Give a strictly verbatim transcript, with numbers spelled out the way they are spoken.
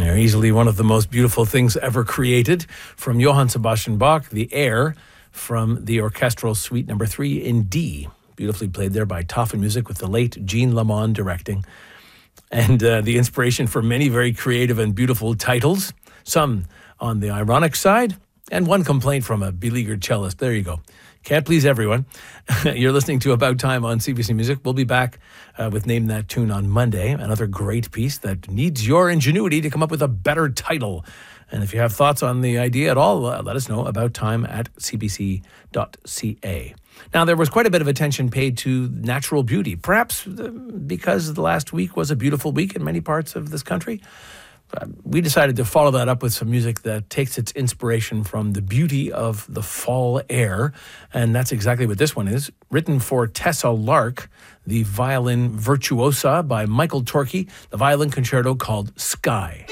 They're easily one of the most beautiful things ever created. From Johann Sebastian Bach, the Air from the Orchestral Suite Number Three in D, beautifully played there by Taffen Music with the late Jean Lamond directing. And uh, the inspiration for many very creative and beautiful titles, some on the ironic side, and one complaint from a beleaguered cellist. There you go. Can't please everyone. You're listening to About Time on C B C Music. We'll be back uh, with Name That Tune on Monday, another great piece that needs your ingenuity to come up with a better title. And if you have thoughts on the idea at all, uh, let us know. About time at c b c dot c a. Now, there was quite a bit of attention paid to natural beauty, perhaps because the last week was a beautiful week in many parts of this country. Uh, we decided to follow that up with some music that takes its inspiration from the beauty of the fall air, and that's exactly what this one is. Written for Tessa Lark, the violin virtuosa by Michael Torkey, the violin concerto called Sky.